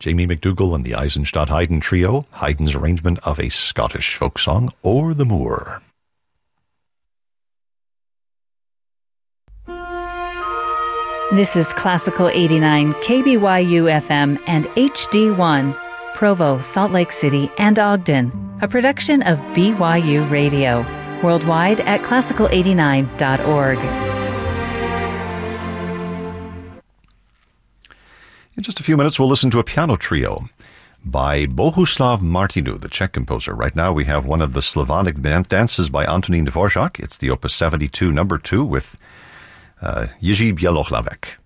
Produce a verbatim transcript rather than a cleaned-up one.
Jamie McDougall and the Eisenstadt Haydn Trio, Haydn's arrangement of a Scottish folk song, O'er the Moor. This is Classical eighty-nine, K B Y U F M and H D one, Provo, Salt Lake City, and Ogden, a production of B Y U Radio, worldwide at classical eighty-nine dot org. In just a few minutes, we'll listen to a piano trio by Bohuslav Martinu, the Czech composer. Right now, we have one of the Slavonic dances by Antonín Dvořák. It's the Opus seventy-two, number two, with uh, Jiří Bělohlavek.